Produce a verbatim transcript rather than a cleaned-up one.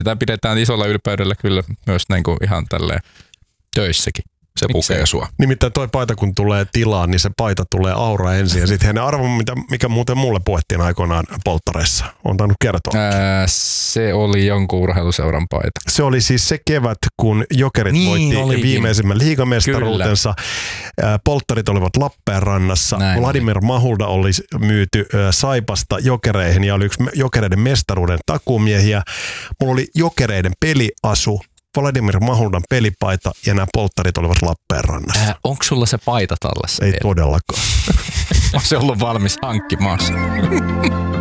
Sitä pidetään isolla ylpeydellä kyllä myös niin kuin ihan tälleen töissäkin. Se pukee sua. Nimittäin toi paita kun tulee tilaan, niin se paita tulee aura ensin. Ja sitten ne arvo, mikä muuten mulle puettiin aikoinaan polttareissa. On tainnut kertoa. Ää, se oli jonkun urheiluseuran paita. Se oli siis se kevät, kun Jokerit niin, voitti olikin. viimeisimmän liigamestaruutensa. Kyllä. Polttarit olivat Lappeenrannassa. Näin Vladimir oli. Mahulda oli myyty Saipasta Jokereihin ja oli yksi Jokereiden mestaruuden takuumiehiä. Mulla oli Jokereiden peliasu. Vladimir Mahuldan pelipaita ja nämä polttarit olivat Lappeenrannassa. Äh, onko sulla se paita tallessa? Ei vielä todellakaan. On se ollut valmis hankkimassa.